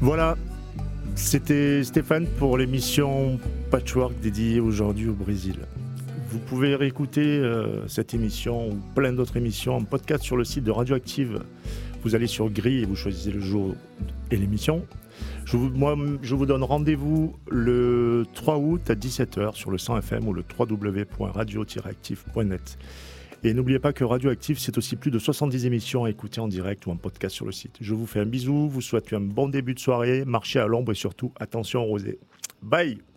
Voilà, c'était Stéphane pour l'émission Patchwork dédiée aujourd'hui au Brésil. Vous pouvez réécouter cette émission ou plein d'autres émissions en podcast sur le site de Radioactive. Vous allez sur Grille et vous choisissez le jour et l'émission. Je vous donne rendez-vous le 3 août à 17h sur le 100 FM ou le www.radio-active.net. Et n'oubliez pas que Radioactive, c'est aussi plus de 70 émissions à écouter en direct ou en podcast sur le site. Je vous fais un bisou, vous souhaite un bon début de soirée, marchez à l'ombre et surtout, attention aux rosées. Bye!